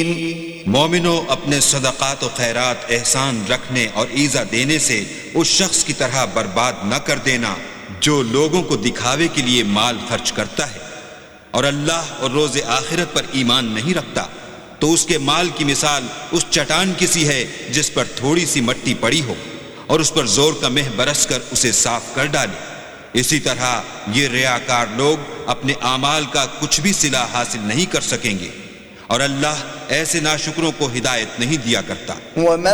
मोमिनो, अपने सदक़ात व खैरात एहसान रखने और ईज़ा देने से उस शख्स की तरह बर्बाद न कर देना जो लोगों को दिखावे के लिए माल खर्च करता है और अल्लाह और रोज़े आखिरत पर ईमान नहीं रखता, तो उसके माल की मिसाल उस चट्टान की सी है जिस पर थोड़ी सी मट्टी पड़ी हो और उस पर जोर का मेह बरस कर उसे साफ कर डाले। इसी तरह ये रियाकार लोग अपने आमाल का कुछ भी सिला हासिल नहीं कर सकेंगे और अल्लाह ऐसे नाशुकरों को हिदायत नहीं दिया करता।